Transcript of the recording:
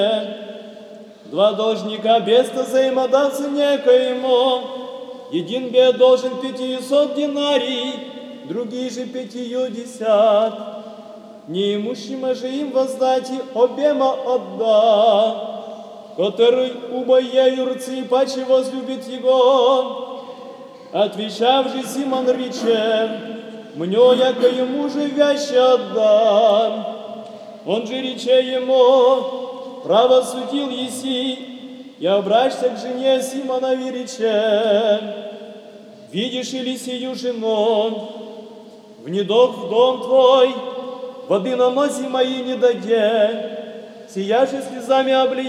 Два должника без взаимодавца некоему. Един бе должен 500 динарий, другий же 50. Неимущим же им воздать и обема отда, который убоя юрцы паче возлюбит его. Отвечав же Симон рече: мне, яко ему же вяще отдам. Он же рече ему: право судил еси, и обращся к жене Симонови рече: видишь ли сию жену? Внедох в дом твой, воды на носи мои не даде, сия же слезами облия.